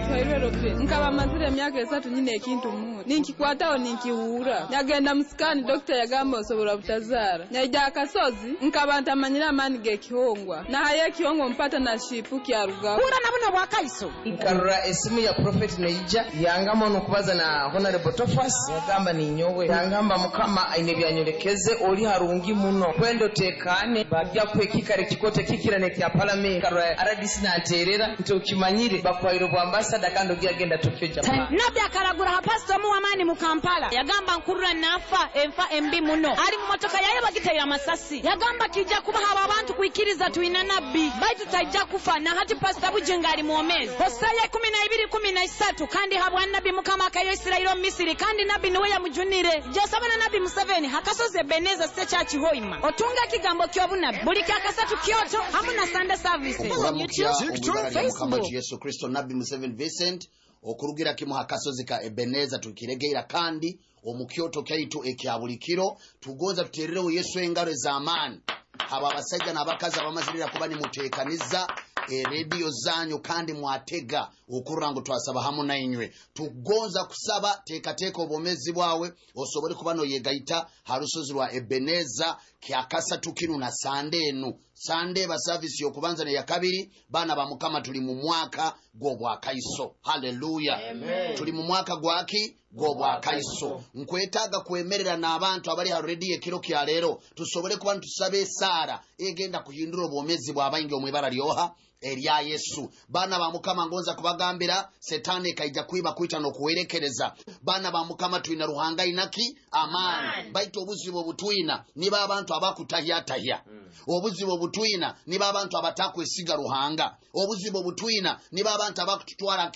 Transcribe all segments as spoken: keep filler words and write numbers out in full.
ntwairwe rope nkaba mazire myaka esatu nyine ekintu mu ninkikwataho ninkiwura nyagenda musikani doctor yagamba osobora butazara nyajja akasozi nkaba ntamanyira amani ge kihongwa na haye kihongo mpata na shipu kya rugabo ura nabuno bwa kaiso ikarura esimu ya prophet neija yangamba no kubaza na honorable Tofas yagamba ni nyowe yangamba mukama aine byanyolekeze oli harungi muno kwendo tekane bajja kwekikare kikote kikirane kya parliament karura R D C na terera ntokimanyire bakwairo bwa ambassador kandi ogiyagenda Tokyo Japan nabya karagura ha pastor mu amani mu Kampala yagamba nkurura nafa enfa embi muno ali mu motoka yaye bagitera amasasi yagamba kijja kuba haba abantu kuikiriza tuina nabbi baitu tajja kufa na hati pastor bujinga ali muomezi Hosea kumi na ibiri kumi na tatu kandi habwa nabbi mukama akayo Israeli Misiri kandi nabbi niwe yamujunire josabana nabbi Museveni hakasoze Beneza State Church hoima otunga kigambo kyobunabbi buli kyakasatu kyoto hamuna Sunday services on YouTube, Facebook Yesu Kristo nabbi Museveni Vincent okurugira kimu hakasozi ka Ebeneza tukiregeira kandi omukyoto kyaitu ekyabulikiro tugoza tutererewo Yesu engaro ez'amaani aba abasajja n'abakazi abamazirira kuba ni muteekaniza e radio zanyu kandi mwatega okurango twasaba hamu na inywe tugonza kusaba teka teka obomezi bwawe osobole kubano yegaita harusozi lwa Ebeneza kyakasa tukinu na sandenu sande ba service yokubanza ne yakabiri bana ba mukama tuli mu mwaka gobwa kaiso haleluya amen tuli mu mwaka gwaki gobwa kaiso nkwetaga kwemerera n'abantu abali ha radio ekiro kya lero tusobole kuba tusabe Sara egenda kuhindura obomezi bw'abayingi omwibara lyoha Elia Yesu bana ba mukama ngonza kubagambira setani kaija kuiba kuita no kuwerekereza bana ba mukama tuina ruhanga inaki amani baito obuzibo butwina niba abantu abakutahya tahya mm. obuzibo butwina niba abantu abatakwesiga ruhanga obuzibo butwina niba abantu abakututwara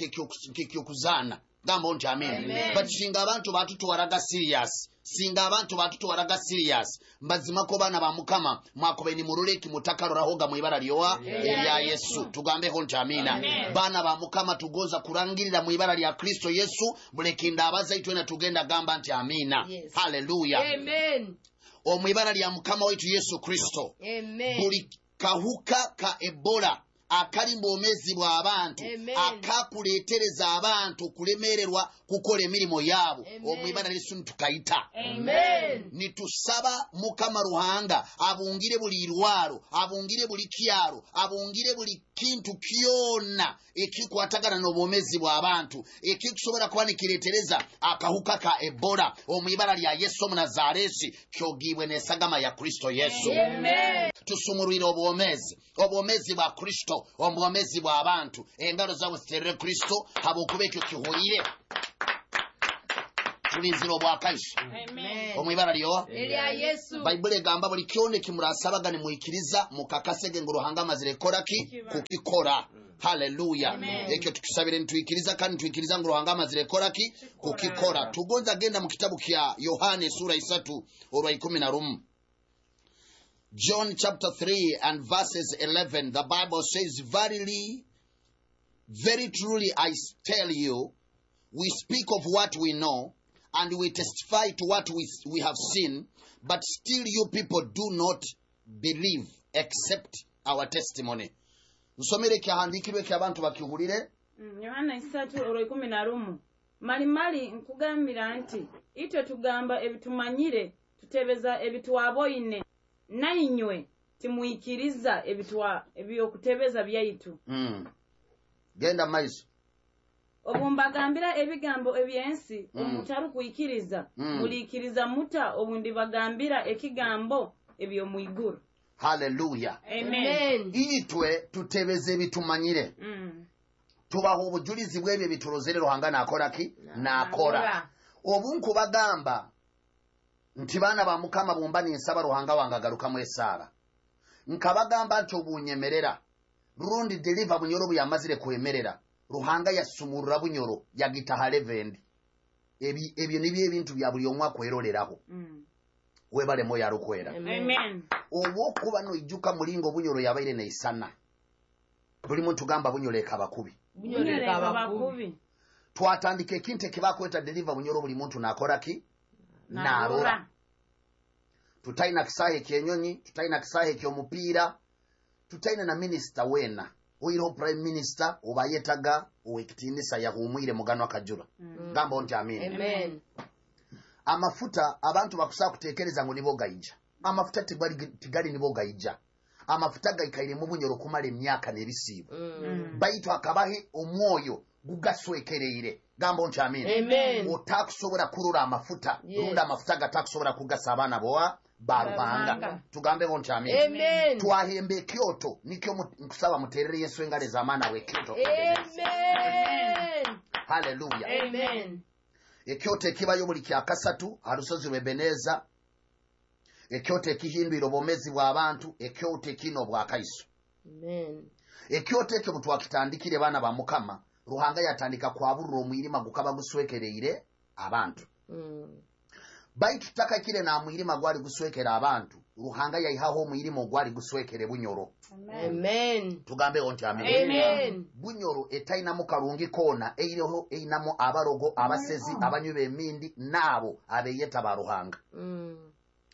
kekyo gambo nti amen but singa abantu batutwaraga serious singa abantu batutwaraga serious mbazima ko bana ba mukama mwakobe ni muruleki mutakaro rahoga mu ibara lyoa ya Yesu tugambe ho nti amina bana ba mukama tugoza kurangirira mu ibara lya Kristo Yesu bulekinda abaza itwena tugenda gamba nti amina yes. Hallelujah amen o mu ibara lya mukama wetu Yesu Kristo amen buli kahuka ka Ebola akali mbomezi bwa abantu akakuletereza abantu kulemererwa kukola emirimu yabo omwibana Yesu tukaita amen nitusaba mukama ruhanga abungire buli irwaro abungire buli kyaro abungire buli kintu kyona ekikwatagana n'obomezi bwa abantu ekikusobora kuba nikiretereza akahuka ka Ebola omwibara lya Yesu Munazaresi kyogibwe nesagama ya Kristo Yesu amen tusumurira obomezi obomezi bwa Kristo omwomezi bwa abantu engalo zawe ziterere Kristo habokubekyo kihurire tulinziro bwa kaishi amen omwibara lyo Elia Yesu Bible gamba buli kyone kimurasabaga ni muikiriza mukakasege nguruhanga amazire koraki kukikora haleluya ekyo tukisabire ntwikiriza kandi twikiriza nguruhanga amazire koraki kukikora tugonza genda mu kitabu kya Yohane sura isatu olwa kumi na rimwe John chapter three and verses eleven, the Bible says, verily, very truly I tell you, we speak of what we know, and we testify to what we, we have seen, but still you people do not believe, except our testimony. Nsomere kyahandikirwe ky'abantu bakihulire. Yohana isatu olwa kumi na rimwe. Mali mali nkugambira nti, ito tugamba ebitumanyire, tutebeza ebituwaboine. Nainywe timuikiriza ebitwa ebyokutebeza byaitu mm. Genda maiso obumbagambira ebigambo ebyensi mm. omutaru kuikiriza mm. mulikiriza muta obundi bagambira ekigambo ebyo muiguru haleluya amen itwe tutebeze bitumanyire mm. tubaho obujulizi bwebyo bitulozere ruhanga nakora ki nakora obunku bagamba nti bana ba mukama bumbani nsaba ruhanga wangagaruka mu Esara nkabagamba nti obunyemerera rundi deliver bunyoro buyamazire kwemerera ruhanga yasumurura bunyoro yagita halevendi ebi ebyo nibiye bintu bya buli omwa kweroleraho mm. webale moyo arukwera amen obwo kuba no ijuka mulingo bunyoro yabaire ne isana buli muntu gamba bunyoro ekabakubi bunyoro ekabakubi twatandike kinte kibakweta deliver bunyoro buli muntu nakora ki narora tutaina kisahe kyenyonyi tutaina kisahe ky'omupira tutaina na minister wena oyireho prime minister oba yetaga owekitiinisa yahumwire mugano akajura gamba nti amen Amen. amafuta abantu bakusaa kutekereza ngo nibo gayija amafuta tigari tigari nibo gayija amafuta gayikaire mu bunyoro kumala emyaka n'ebisiibo baitu akabahe omwoyo gugaswekereire gamba nti amen Amen. otakusobola kurura amafuta Yes. runda amafuta gatakusobola kugasa abaana boa barubanga Barubanga. tugambe nti amen Amen. twahembe Kyoto nikyo mu- nkusaba muterere Yesu engale z'amaana we Kyoto Amen. haleluya Amen. ekyoto ekibayo buli kyakasatu alusozi lw'Ebeneza ekyoto ekihindwira obwomezi bw'abantu ekyoto ekino bwakaiso Amen. ekyoto ekyo butwakitandikire baana ba Mukama Ruhanga yatandika kwaburura omwirima gukaba guswekereire abantu Mm. baitu tutaka kile na mwirima gwali guswekera abantu Ruhanga yayihaho omwirima ogwali guswekere bunyoro Amen. tugambe onti amen Amen. bunyoro etainamu kalungi koona eireho einamu abarogo abasezi abanywi b'emindi naabo abeyeta ba Ruhanga Mm.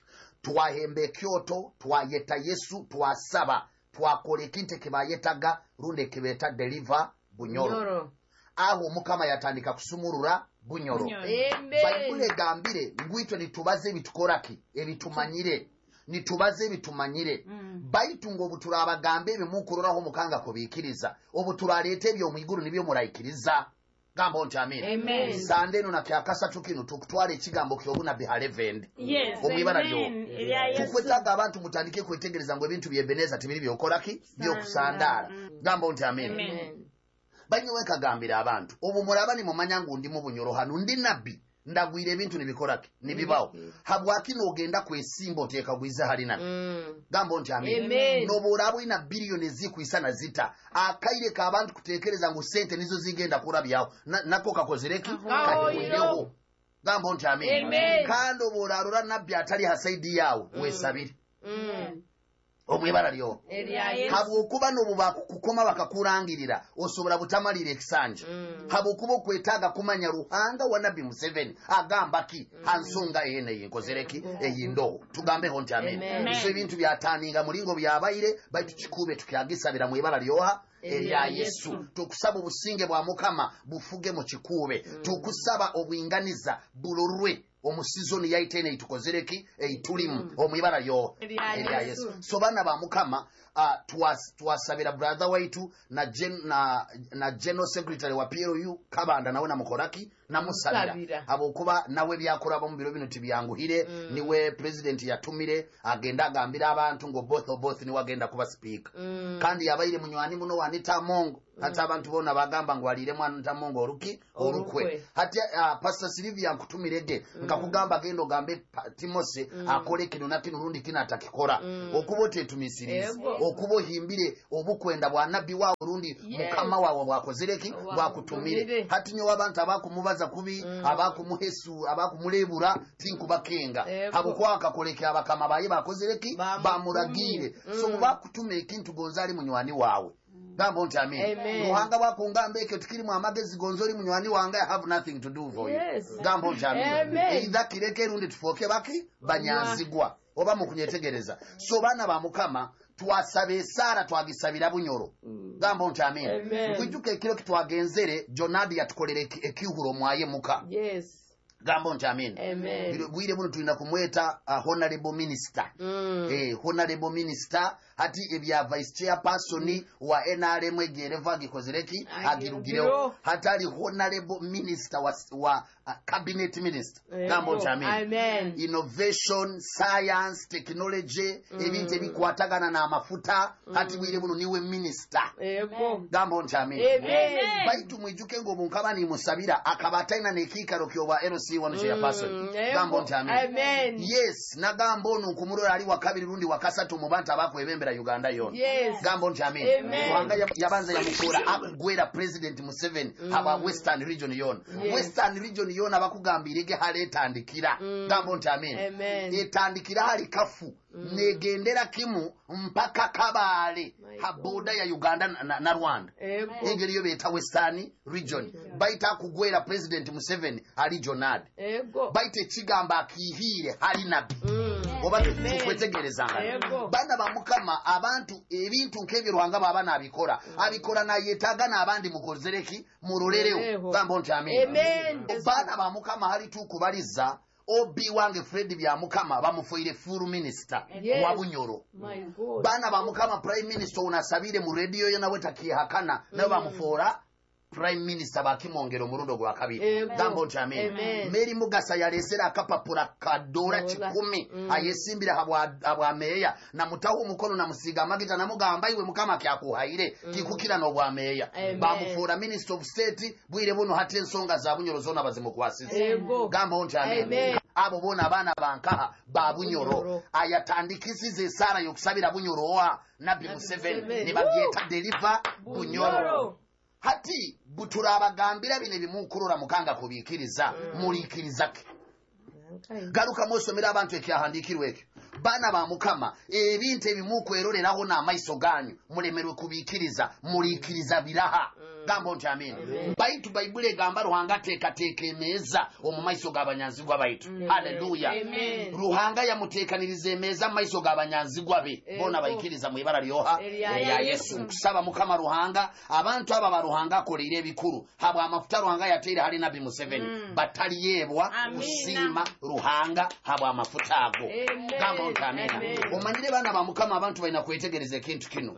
twahembe Kyoto twayeta Yesu twasaba twakola ekinte kebayetaga runde kebeta deliver bunyoro Nyoro. aho Mukama yatandika kusumurura bunyoro Bunyoro. bayibuli Amen. egambire ngwitwe nitubaze ebitukoraki ebitumanyire nitubaze ebitumanyire baitu ngo obutura abagambe ebimukuroraho mukanga kubiikiriza obuturaleeta ebyo omwiguru nibyo murayikiriza gamba nti amen Amen. sande eno nakyakasatu kino tukutwala ekigambo kyobuna bihalevend Yes, omwibala amen. lyo Erya Yesu. tukwetaaga abantu mutandike kwetegereza ngu ebintu by'Ebeneza tibiri byokoraki byokusandaala gamba nti amen Amen. banyiwe kagambira abantu obwo mulaba ni mumanya ngu ndi mu bunyoro hano ndi nabbi ndagwira ebintu nibikoraki nibibawo habwaki n'ogenda kwesimba oteekagwiza halina Mm. gamba nti amen Amen. n'oboolaba olina biliyoni ezikwisa na zita akaire k'abantu kuteekereza ngu sente nizo zigenda kurabyawo Na- nako kakozereki kahiwereho gamba nti amen Amen. kandi oboolalola nabbi atali hasaidi yaawe weesabire Mm. omwebala lyo Erya Yesu. habwokuba n'obwo bakukoma bakakurangirira osobola butamalira ekisanja Mm. habwokuba okwetaaga kumanya Ruhanga wa nabbi Museveni agamba ki hansonga ene yenkozereki eyindoho tugambeho nti amen Amen. so ebintu byataaninga mulingo byabaire baitu kikube tukyagisabira mu ibala lyoha erya Yesu tukusaba obusinge bwa Mukama bufuge mu kikuube tukusaba obwinganiza bulorwe omusizoni yaitene itukozereki eitulimu omwibala lyo erya Yesu so bana ba Mukama uh, tuwas, tuwasabira brother waitu na, gen, na, na general secretary wa P L U Kabanda nawe namukoraki namusabira Musabira. abokuba nawe byakoraba mu biro bino tibyanguhire mm. niwe president yatumire agenda agambira abantu ngo both of both niwe agenda kuba speaker Mm. kandi yabaire munywani muno wanita mongo hata abantu bona bagamba ngo alire mwana tamongo oruki orukwe Orukwe. hati uh, pastor Sylvia nkutumirege mm. nkakugamba gendo gambe pa- Timose mm. akole kino na kino rundi kina atakikora mm. okubo tetumisirize Ego. okubo himbire obukwenda bwa nabbi wa rundi Yes. mukama wawe bwakozereki bwakutumire Bwakutumire. hati nyo abantu abakumubaza kubi mm. abakumuhesu abakumulebura tinkubakenga Ego. habukwaka koleke abakama baye bakozereki Bamutumire. bamuragire Mm. so bwakutuma ekintu gonzali munywani wawe gamba nti amen Amen. Ruhanga bwakungamba ekyo tikirimu amagezi gonzoli munywani wange I have nothing to do for Yes. you gamba nti amen Amen. either kireke rundi tufoke baki banyanzigwa oba mukunyetegereza so bana ba Mukama twasaba esaara twagisabira bunyoro gamba nti amen Amen. nkwijuka ekiro kitwagenzere Jonadi yatukolera eki- ekihuro mwaye muka Yes. gamba nti amen Amen. Biro- bwire buno tulina kumweta uh, honorable minister Mm. eh, honorable minister hati ebya vice chairperson wa N R M egereva gikozereki agirugireho Agirugiro. hati ali honorable minister wa, wa uh, cabinet minister gamba nti amen Amen. innovation science technology ebintu ebikwatagana n'amafuta hati bwire buno niwe minister Ego. gamba nti amen Amen. baitu mwijuke ng'obunkaba nimusabira akaba talina n'ekiikaro kyobwa L C one chairperson Mm, gamba ego. nti amen Amen. yes nagamba ono nkumulora ali wakabiri rundi wakasatu mu bantu abakwebembera Uganda yona Yes. gamba nti amen Amen. Ruhanga yab- yabanza yamukuura akugwera president Museveni aba western region yona Yes. western region yona bakugambirege hali etandikira Mm. gamba nti amen Amen. etandikira hali kafu negendera kimu mpaka Kabale ha boda ya Uganda na, na Rwanda engeri yo beta Western region baita kugwera President Museveni ali Jonad baita kigamba akihire ali nabi oba tukwetegerezanga bana bamukama abantu ebintu nkebyo Ruhanga baba nabikora abikora na yetaga n'abandi mukozereki murolerewo gambo nti amen bana bamukama hali tukubaliza Obi wange Fred bya mukama bamufoire full minister yes. wa Bunyoro bana ba mukama prime minister unasabire mu radio yo nawe takihakana mm. nabo bamufora prime minister bakimongero murundo gwa kabiri gambo nchamen Meri Mugasa yalesera akapapura kadora kikumi mm. ayesimbira habwa habwa meya na mutahu mukono na musiga magita na mugamba iwe mukama kyakuhaire mm. kikukira no bwa meya bamufora minister of state bwire buno hate ensonga za Bunyoro zona bazimukwasiza gambo nchamen abo bona abana bankaha ba Bunyoro ayatandikisize Sara yokusabira Bunyoro wa Nabi Museveni ne babyeta deliver Bunyoro hati butura abagambira bine bimukurura mukanga kubikiriza mulikiriza garuka musomera abantu ekyahandikirweke bana ba mukama ebintu ebimukweroreraho na maiso ganyu mulemerwe kubikiriza mulikiriza biraha gambo nti amen baitu Bible gamba Ruhanga teka tekemeza omu maiso gabanyanzi gwa baitu haleluya Ruhanga yamutekanirize meza maiso gabanyanzi gwabe bona bayikiriza mu ibara lyoha ya Yesu kusaba mukama Ruhanga abantu aba baruhanga kolire ebikuru habwa amafuta Ruhanga yateire hali Nabi Museveni batali yebwa usima Ruhanga habwa amafuta ago gambo nti amen omanyire bana ba mukama abantu balina kwetegereza ekintu kino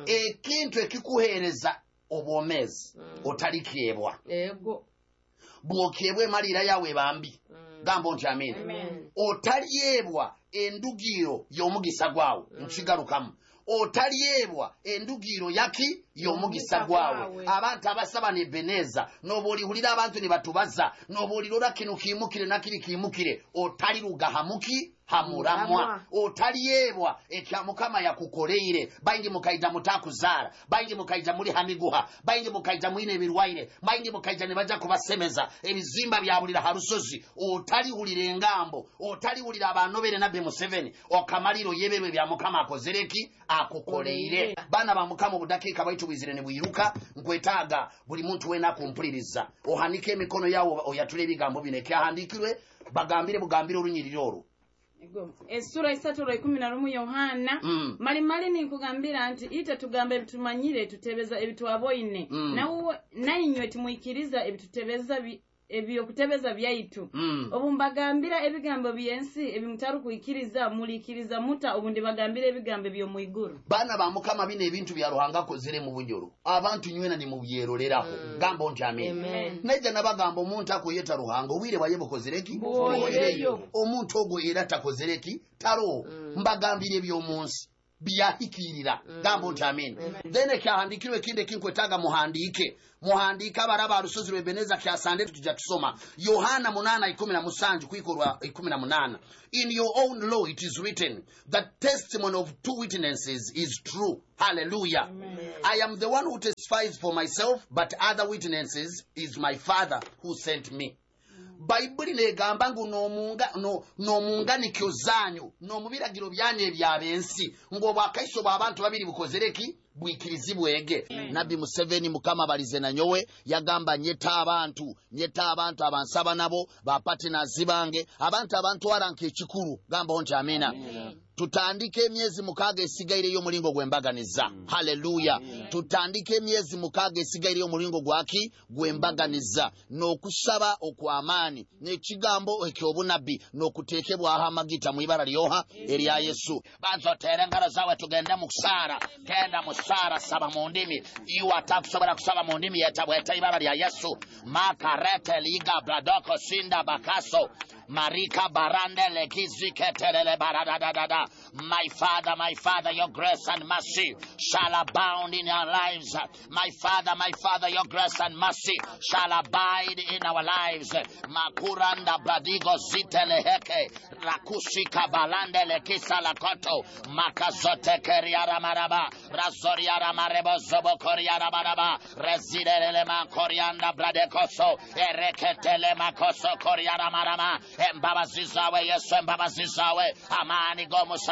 ekintu ekikuhereza obomezi mm. otalikiebwa ego bwokiebwe malira yawe bambi mm. gambo nti amen, amen. Otaliebwa endugiro y'omugisa gwawe mm. nkigarukamu otaliebwa endugiro yaki y'omugisa gwawe abantu abasaba ne Beneza noboli hulira abantu ne batubaza noboli lora kino kimukire nakiri kimukire otali rugahamuki hamuramwa otaliebwa ekya mukama yakukoleire bayingi mukaida mutakuzara bayingi mukaida muri hamiguha bayingi mukaida mwine birwaire bayingi mukaida ne baja kubasemeza ebizimba byabulira harusozi otali hulire ngambo otali hulira abanobere Nabi Museveni okamaliro yeberwe bya mukama akozereki akukoleire bana ba mukama budakika baitu bizire ne buyiruka nkwetaga buli muntu wena kumpuliriza ohanike emikono yawo oyatule bigambo bineke ahandikirwe bagambire bugambire olunyiriro Ego esura isatu ro kumi na rimwe Yohana mm. mali mali ni kugambira nti ite tugambe bitumanyire tutebeza ebitwaboine mm. na nainywe timuyikiriza ebitutebeza bi ebyo kutebeza byaitu mm. obumbagambira ebigambo byensi ebimutaru kuyikiriza mulikiriza muta obundi bagambira ebigambo byo muiguru bana ba mukama bine ebintu bya Ruhanga kozere mu Bunyoro abantu nywena ni mu byeroleraho mm. gambo nti amen neja nabagambo omuntu akuyeta Ruhanga obwire bayebo kozereki boyeyo omuntu ogo era takozereki taro mm. mbagambire ebyo munsi biyahikirira mm. gambo nti amen then ekyahandikirwe kinde kinkwetaga muhandike muhandika baraba rusozi rwebeneza kya sande tujja tusoma Yohana munana ikumi na musanju kuikorwa ikumi na munana in your own law it is written that testimony of two witnesses is true hallelujah amen. I am the one who testifies for myself but other witnesses is my Father who sent me Bible negamba ngo no munga no no munganikyo zanyu no mubiragiro byanye byabensi ngo bakaiso babantu babiri bukozereki bwikirizibwege Nabi Museveni mukama balize na nyowe yagamba nyeta abantu nyeta abantu abansaba nabo bapate nazibange abantu abantu aranke ekikuru gamba onti amina tutandike emyezi mukaga esigaire yo mulingo gwembaganiza mm. haleluya yeah. tutandike emyezi mukaga esigaire yo mulingo gwaki gwembaganiza n'okusaba okwamani n'ekigambo ekyobunabi n'okuteekebwa ahamagita mu ibara lyoha erya Yesu banzo terengara zawe tugenda mu kusara genda mu sara saba mu ndimi iwa atakusobora kusaba mu ndimi yetabweta ibara lya Yesu makarete liga bradoko sinda bakaso Marika barande lekizike terele baradadada. My Father, my Father, your grace and mercy shall abound in our lives. My Father, my Father, your grace and mercy shall abide in our lives. Makuranda bradigo zitele heke rakushika balande lekisa lakoto makazote keriara maraba razoriara marebo zobo koriara maraba rezidele ma korianda bradekoso ereketele makoso koriara marama embabazizawe yesu embabazizawe amani go musara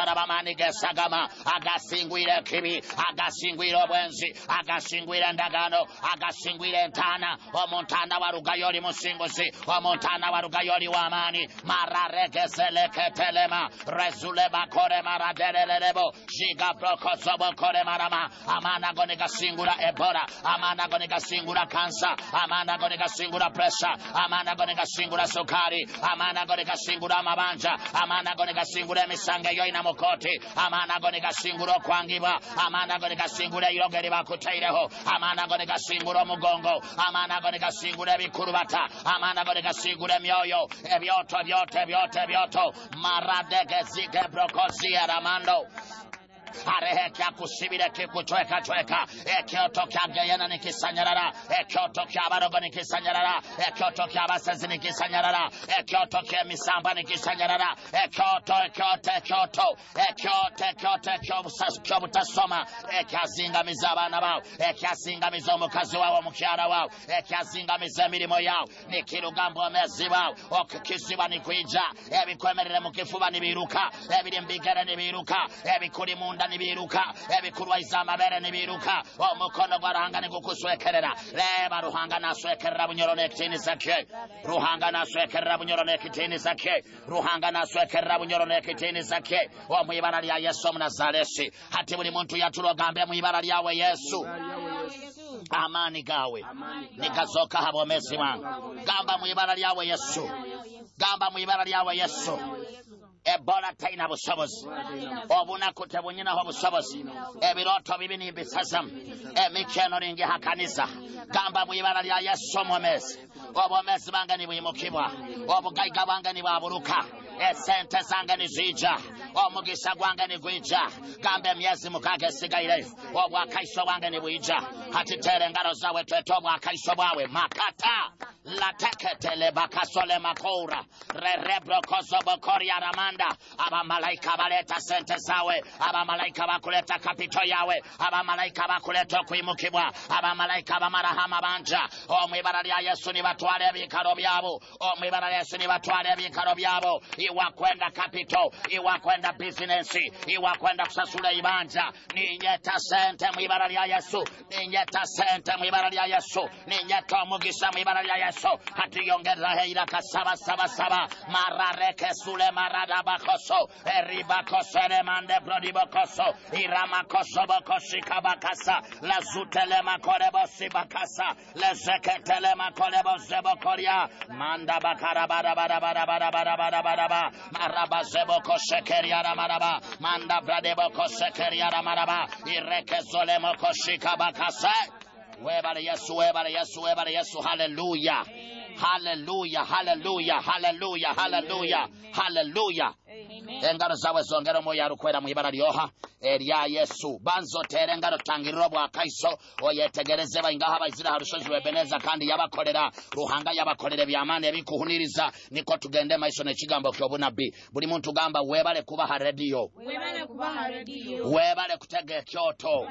marabamani gesagama agasingwire kibi agasingwire obwenzi agasingwire ndagano agasingwire ntana omuntana wa rugayori musinguzi omuntana wa rugayori wamani mararegeseleketelema rezuleba kore maraderelebo jiga brokozobo kore marama amana goniga singura ebola amana goniga singura kansa amana goniga singura pressure amana goniga singura sukari amana goniga singura mabanja amana goniga singura misange yo ina mukoti amana goniga singura kwangiba amana goniga singura irogeri bakutaireho amana goniga singura mugongo amana goniga singura bikurubata amana goniga singura myoyo ebyoto byote byote byoto maradege zige brokozi aramando Arehe kia kusibire kikuchweka chweka ekioto kia geyena nikisanyarara ekioto kia barogo nikisanyarara ekioto kia basezi nikisanyarara ekioto kia misamba nikisanyarara ekioto ekioto ekioto ekioto ekioto ekioto butasoma ekiazinga mizabana bao ekiazinga mizomukazi wao mukiara wao ekiazinga mizemirimo yao nikirugambo omezi wao okukisiba nikuija ebikwemerere mukifuba nibiruka ebirimbigere nibiruka ebikuri munda nibiruka ebikurwa izamabere nibiruka omukono gwaranga nigukuswekerera leba ruhanga naswekerera bunyoro nekitini sake ruhanga naswekerera bunyoro nekitini sake ruhanga naswekerera bunyoro nekitini sake omwibara lya Yesu Mnazareti hati buli muntu yatulogambe mwibara lyawe Yesu amani gawe nikazoka habomezi wangu gamba mwibara lyawe Yesu gamba mwibara lyawe Yesu Ebola taina busobozi obuna kutebunyina ho busobozi ebiroto bibini bisazam emikeno ringi hakaniza gamba mwibara lya Yesu mwemezi obomezi bangani bwimukibwa obugaiga bangani baburuka esente zangani zija omugisha gwangani gwija gambe myezi mukage sigaire obwakaiso wangani bwija hatitere ngaro zawe tweto obwakaiso bwawe makata la teketele bakasole makora rerebro kozobo koria ramanda aba malaika baleta sente zawe aba malaika bakuleta kapito yawe aba malaika bakuleta kuimukibwa aba malaika bamarahama banja omwibara lya Yesu ni batwale ebikaro byabo omwibara lya Yesu ni batwale ebikaro byabo iwa kwenda kapito iwa kwenda business iwa kwenda kusasula ibanja ninyeta sente mwibara lya Yesu ninyeta sente mwibara lya Yesu ninyeta omugisha mwibara lya Yesu hatiyongeza heira kasaba saba saba marareke sule marada bakoso eriba kosere mande brodibo koso irama koso bokoshi kabakasa la zutele makorebo sibakasa la zeketele makorebo zebokoria manda bakara bara bara bara bara bara bara bara maraba zebo koshekeria ramaraba manda bradebo koshekeria ramaraba ireke zole mokoshi kabakasa webale Yesu webale Yesu webale Yesu hallelujah hallelujah hallelujah hallelujah hallelujah hallelujah engaro zawe zongero moya rukwera mwibara lyoha erya Yesu banzo terengaro tangiriro bwa kaiso oyetegereze baingaha bazira harushozi webeneza kandi yabakorera ruhanga yabakorere byamane ebikuhuniriza niko tugende maiso nekigambo kyobunabi buli muntu gamba webale kuba ha radio webale kuba ha radio webale kutege kyoto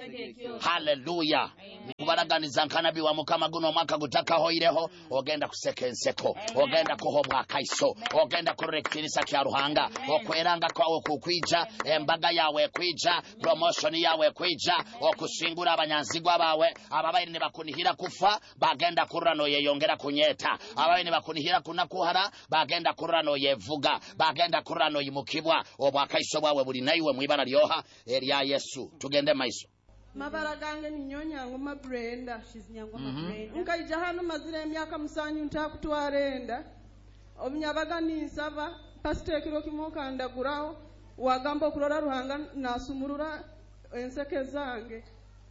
hallelujah kubaraganiza nkanabi wa mukama guno mwaka gutaka hoireho ogenda kusekenseko ogenda kuhobwa kaiso ogenda kurektirisa kya ruhanga okweranga kwawe kukwija embaga yawe kwija promotion yawe kwija okusingura abanyanzigwa bawe ababaini bakunihira kufa bagenda kurano yeyongera kunyeta ababaini bakunihira kunakuhara bagenda kurano yevuga bagenda kurano yimukibwa obwakaiso bwawe buli naiwe mwibara lyoha erya Yesu tugende maiso mabara gange ni nyonyango mabrenda Shizinyango Mhm. mabrenda. nkaija hano mazire emyaka musanyu ntakutwarenda obunyabaganisa ba pasitekiro kimoka ndaguraho wagamba okurora ruhanga nasumurura enseke zange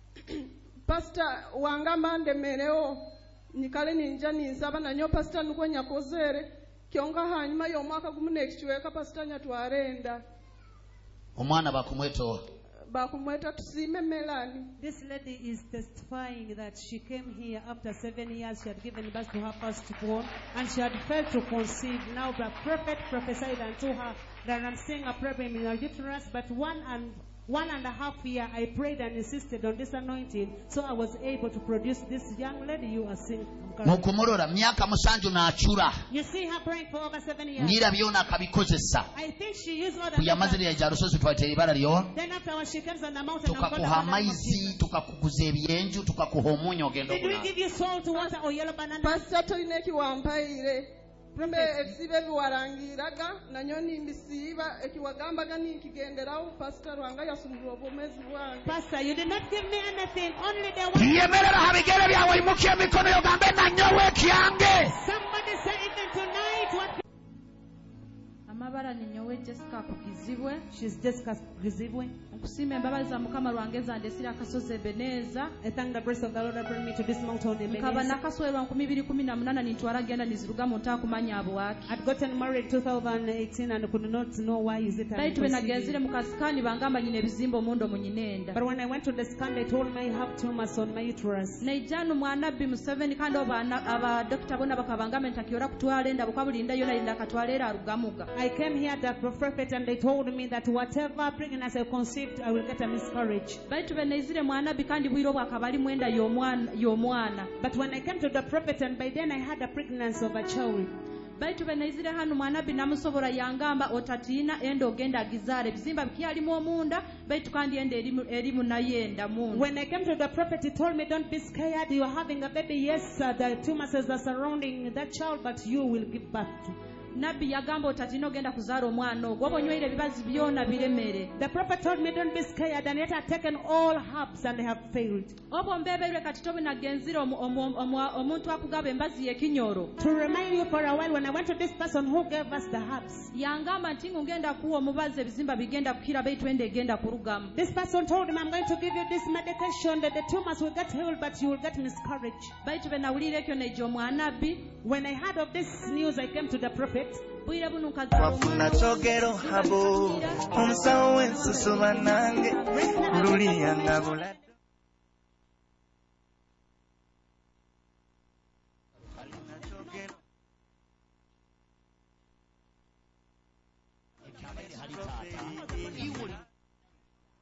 pasta wangamba ndemereo nikale ninja ninsaba nanyo pasta nuko nyakozere kyonga hanyuma y'omwaka gumu nekichweka pasta nyatwarenda omwana bakumweto bakumweta tusime Melanie. This lady is testifying that she came here after seven years. She had given birth to her firstborn and she had failed to conceive. Now the prophet prophesied unto her that I'm seeing a problem in her uterus, but one and one and a half year, I prayed and insisted on this anointing, so I was able to produce this young lady you are seeing. mukumulora myaka musanju n'achura You see her praying for over seven years. nyirabyona akabikozesa I think she used all the kuyamazire ya jarusozi twatera ibara lyo Then afterwards she comes on the mountain and tukakuha amaizi tukakuguza ebyenju tukakuha omunyo ogenda Did we okuna give you salt water or yellow banana? pasita tolina ekiwampaire mbe ebisiba ebiwarangiraga nanyo nimbisiiba ekiwagambaga ninkigenderawo pasita lwanga yasumulwa obwomezi bwange. Pastor, you did not give me anything, only the one. yemerera habigere byawe imukiye emikono yogambe nanyowe ekyange. Somebody say even tonight what amabara ninyowe Jessica kugizibwe. She's Jessica Gizibwe. Okusiima embabazi za Mukama lwange zandesira akasozi Ebeneza. I thank the grace of the Lord that brought me to this mountain in Nkaba Ebenezer. nakaswerwa nkumi bbiri kumi na munana nintwala genda niziruga mu nta kumanya abwaki. I'd gotten married two thousand eighteen and could not know why is it I'm Baitu bwe nagenzire conceiving. mu kasikani bangamba nyina ebizimba omundo mu nyinenda. But when I went to the scan, they told me I have tumors on my uterus. Neijanu mwanabbi Museveni kandi oba abadokita bonna bakabangamba ntakiora kutwala enda bukwabulinda yona linda katwala era arugamuga. I came here to the prophet and they told me that whatever pregnancy I conceived, I will get a miscarriage. Baitu bwe neizire mwanabbi kandi bwiro bwakabali mwenda y'omwana y'omwana. But when I came to the prophet and by then I had a pregnancy of a child. Baitu bwe neizire hano mwanabbi namusobola yangamba otatiina enda ogenda agizaale ebizimba bikyalimu omunda baitu kandi enda erimu erimu naye enda munda. When I came to the prophet, he told me, don't be scared, you are having a baby. Yes, uh, the tumors are surrounding that child, but you will give birth to. Nabbi yagamba otatiina ogenda kuzaala omwana ogwo oba onywere ebibazi byona biremere. The prophet told me, don't be scared, and yet I've taken all herbs and they have failed. Oba ombeeberwe kati tobe nagenzire omu- omu- omu- omuntu akugaba embazi y'ekinyoro. To remind you for a while, when I went to this person who gave us the herbs, Yangamba nti ngenda kuwa omubazi ebizimba bigenda kukira baitu enda egenda kurugamu. this person told him, I'm going to give you this medication that the tumors will get healed, but you will get miscarriage. Baitu bwe nawulira ekyo nejja omwanabbi When I heard of this news, I came to the prophet. bwire buno nkazaala wafuna kyogero habo omusawo w'ensusuba nange luli yangabula